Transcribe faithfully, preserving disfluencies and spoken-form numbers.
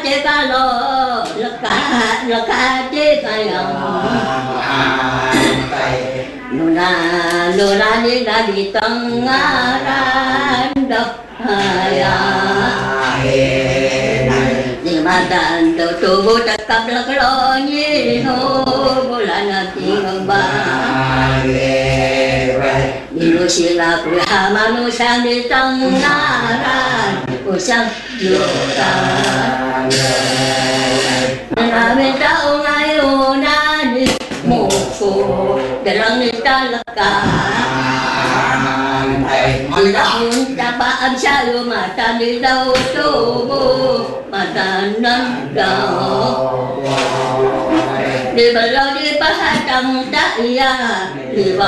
chế ca lo là cả là cả chế ca lòng nô na nô na đi ra đi tăng ra độc ya nhưng mà đàn đầu tu vô tất cả là cái lo như hồ vô là na tiếng ông ba đi lô xí là bùi hà mà lô sang đi tăng ra bùi sang lô ra là bên trao ngay ô na đi một phù để lần đi ta là cả đi đâu ta ba âm sa yêu mà ta đi đâu tu vô mà ta nâng đầu đi vào lâu đi ba hai trăm đại ya đi vào